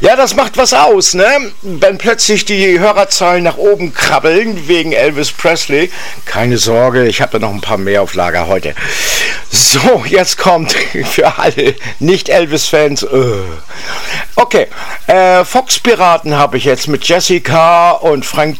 Ja, das macht was aus, ne? Wenn plötzlich die Hörerzahlen nach oben krabbeln wegen Elvis Presley. Keine Sorge, ich habe da noch ein paar mehr auf Lager heute. So, jetzt kommt für alle Nicht-Elvis-Fans. Okay, Fox Piraten habe ich jetzt mit Jessica und Frank